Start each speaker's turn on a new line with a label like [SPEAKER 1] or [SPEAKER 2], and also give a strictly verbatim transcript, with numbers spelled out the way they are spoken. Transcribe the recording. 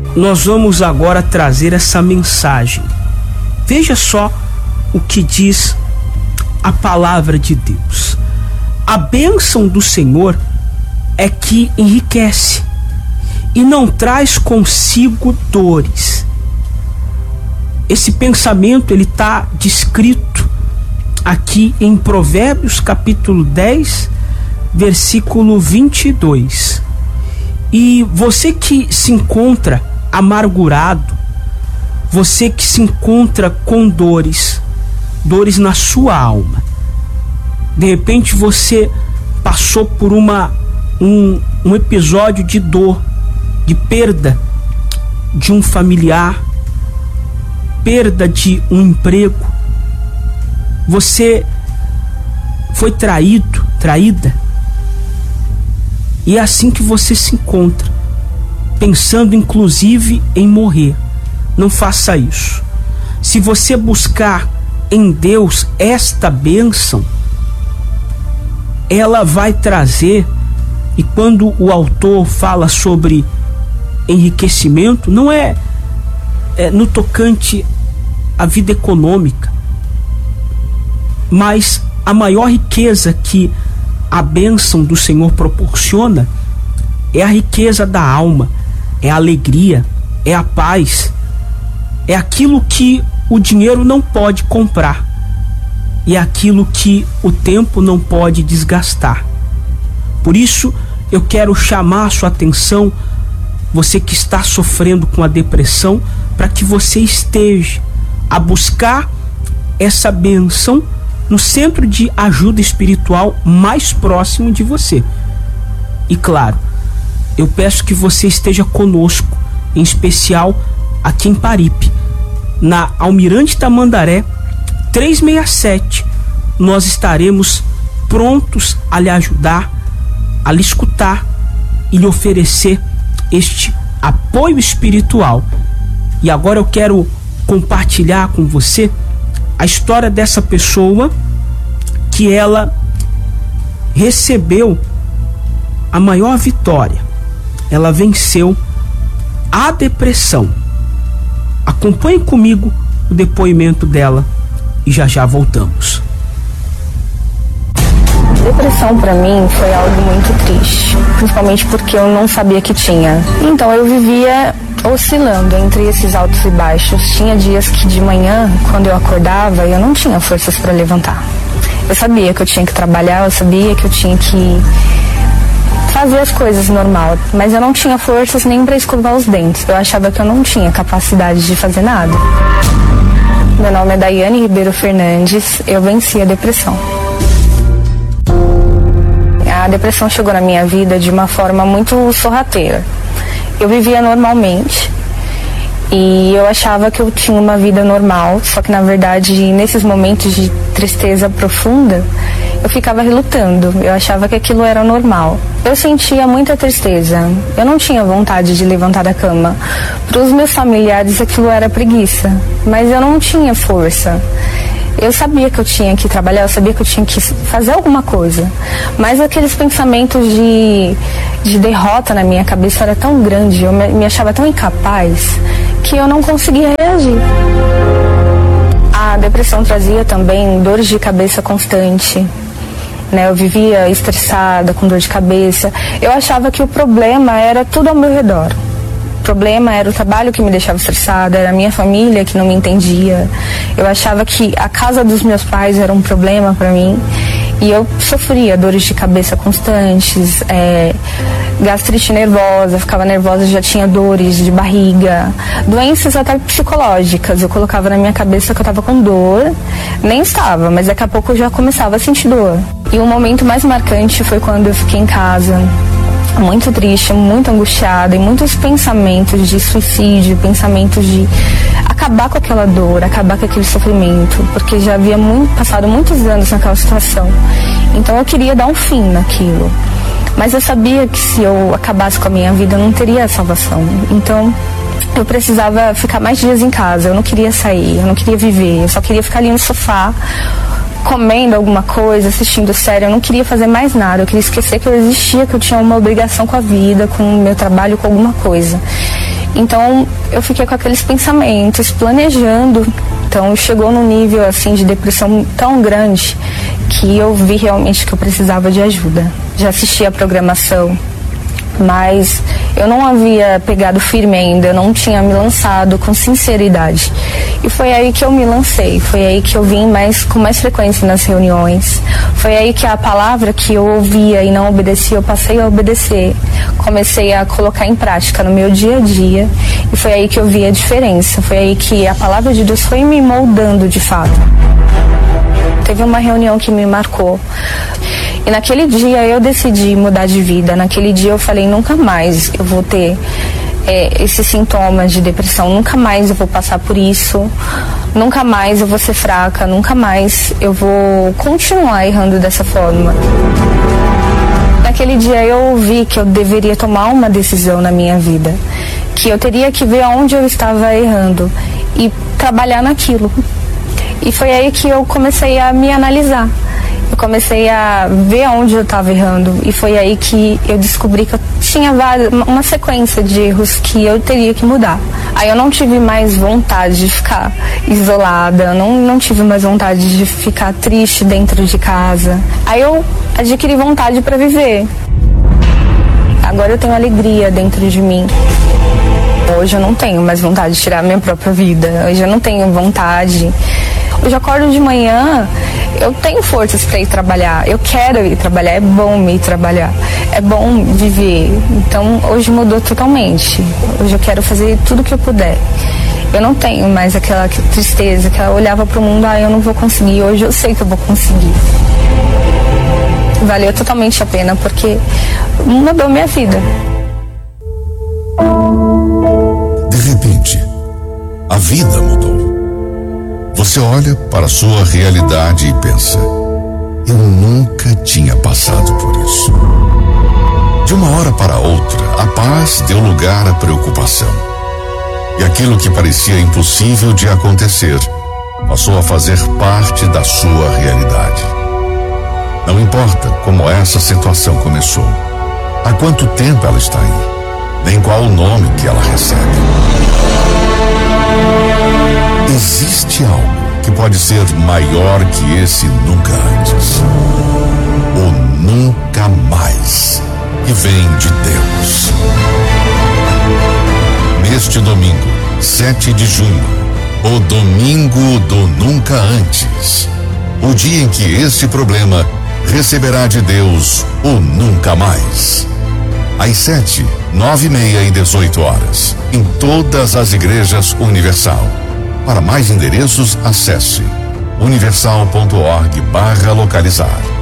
[SPEAKER 1] nós vamos agora trazer essa mensagem. Veja só o que diz a palavra de Deus. A bênção do Senhor é que enriquece e não traz consigo dores. Esse pensamento ele está descrito aqui em Provérbios capítulo dez, versículo vinte e dois. E você que se encontra amargurado, você que se encontra com dores, dores na sua alma, de repente você passou por uma, um, um episódio de dor, de perda de um familiar, perda de um emprego, você foi traído, traída, e é assim que você se encontra, pensando inclusive em morrer. Não faça isso. Se você buscar em Deus esta bênção, ela vai trazer, e quando o autor fala sobre enriquecimento, não é, é no tocante à vida econômica, mas a maior riqueza que a bênção do Senhor proporciona é a riqueza da alma, é a alegria, é a paz, é aquilo que o dinheiro não pode comprar, e é aquilo que o tempo não pode desgastar. Por isso eu quero chamar a sua atenção, você que está sofrendo com a depressão, para que você esteja a buscar essa bênção no centro de ajuda espiritual mais próximo de você. E claro, eu peço que você esteja conosco, em especial aqui em Paripe, na Almirante Tamandaré trezentos e sessenta e sete. Nós estaremos prontos a lhe ajudar, a lhe escutar e lhe oferecer este apoio espiritual. E agora eu quero compartilhar com você a história dessa pessoa que ela recebeu a maior vitória. Ela venceu a depressão. Acompanhe comigo o depoimento dela e já já voltamos.
[SPEAKER 2] Depressão para mim foi algo muito triste, principalmente porque eu não sabia que tinha. Então eu vivia oscilando entre esses altos e baixos. Tinha dias que de manhã, quando eu acordava, eu não tinha forças para levantar. Eu sabia que eu tinha que trabalhar, eu sabia que eu tinha que fazer as coisas normal, mas eu não tinha forças nem para escovar os dentes. Eu achava que eu não tinha capacidade de fazer nada. Meu nome é Daiane Ribeiro Fernandes, eu venci a depressão. A depressão chegou na minha vida de uma forma muito sorrateira. Eu vivia normalmente e eu achava que eu tinha uma vida normal, só que na verdade nesses momentos de tristeza profunda eu ficava relutando, eu achava que aquilo era normal. Eu sentia muita tristeza, eu não tinha vontade de levantar da cama. Para os meus familiares aquilo era preguiça, mas eu não tinha força. Eu sabia que eu tinha que trabalhar, eu sabia que eu tinha que fazer alguma coisa, mas aqueles pensamentos de, de derrota na minha cabeça era tão grande, eu me, me achava tão incapaz que eu não conseguia reagir. A depressão trazia também dores de cabeça constante, né? Eu vivia estressada, com dor de cabeça. Eu achava que o problema era tudo ao meu redor. O problema era o trabalho que me deixava estressada, era a minha família que não me entendia. Eu achava que a casa dos meus pais era um problema para mim. E eu sofria dores de cabeça constantes, é, gastrite nervosa, ficava nervosa, já tinha dores de barriga, doenças até psicológicas. Eu colocava na minha cabeça que eu estava com dor, nem estava, mas daqui a pouco eu já começava a sentir dor. E o momento mais marcante foi quando eu fiquei em casa, muito triste, muito angustiada, e muitos pensamentos de suicídio, pensamentos de acabar com aquela dor, acabar com aquele sofrimento, porque já havia muito, passado muitos anos naquela situação. Então eu queria dar um fim naquilo, mas eu sabia que se eu acabasse com a minha vida eu não teria salvação. Então eu precisava ficar mais dias em casa, eu não queria sair, eu não queria viver, eu só queria ficar ali no sofá comendo alguma coisa, assistindo série. Eu não queria fazer mais nada, eu queria esquecer que eu existia, que eu tinha uma obrigação com a vida, com o meu trabalho, com alguma coisa. Então eu fiquei com aqueles pensamentos, planejando. Então chegou num nível assim de depressão tão grande que eu vi realmente que eu precisava de ajuda. Já assisti a programação, mas eu não havia pegado firme ainda, eu não tinha me lançado com sinceridade. E foi aí que eu me lancei, foi aí que eu vim mais, com mais frequência nas reuniões. Foi aí que a palavra que eu ouvia e não obedecia, eu passei a obedecer. Comecei a colocar em prática no meu dia a dia. E foi aí que eu vi a diferença, foi aí que a palavra de Deus foi me moldando de fato. Teve uma reunião que me marcou. E naquele dia eu decidi mudar de vida. Naquele dia eu falei, nunca mais eu vou ter é, esses sintomas de depressão. Nunca mais eu vou passar por isso. Nunca mais eu vou ser fraca. Nunca mais eu vou continuar errando dessa forma. Naquele dia eu ouvi que eu deveria tomar uma decisão na minha vida. Que eu teria que ver onde eu estava errando e trabalhar naquilo. E foi aí que eu comecei a me analisar. Eu comecei a ver onde eu estava errando. E foi aí que eu descobri que eu tinha várias, uma sequência de erros que eu teria que mudar. Aí eu não tive mais vontade de ficar isolada. Eu não, não tive mais vontade de ficar triste dentro de casa. Aí eu adquiri vontade para viver. Agora eu tenho alegria dentro de mim. Hoje eu não tenho mais vontade de tirar minha própria vida. Hoje eu não tenho vontade. Hoje eu acordo de manhã, eu tenho forças para ir trabalhar. Eu quero ir trabalhar, é bom ir trabalhar. É bom viver. Então hoje mudou totalmente. Hoje eu quero fazer tudo que eu puder. Eu não tenho mais aquela tristeza, que eu olhava para o mundo, ah, eu não vou conseguir. Hoje eu sei que eu vou conseguir. Valeu totalmente a pena, porque mudou minha vida.
[SPEAKER 3] De repente, a vida mudou. Você olha para a sua realidade e pensa, eu nunca tinha passado por isso. De uma hora para outra, a paz deu lugar à preocupação. E aquilo que parecia impossível de acontecer, passou a fazer parte da sua realidade. Não importa como essa situação começou, há quanto tempo ela está aí, nem qual o nome que ela recebe. Existe algo que pode ser maior que esse nunca antes. O nunca mais, que vem de Deus. Neste domingo, sete de junho, o domingo do nunca antes. O dia em que este problema receberá de Deus o nunca mais. Às sete, nove e meia e dezoito horas, em todas as igrejas Universal. Para mais endereços, acesse universal ponto org barra localizar.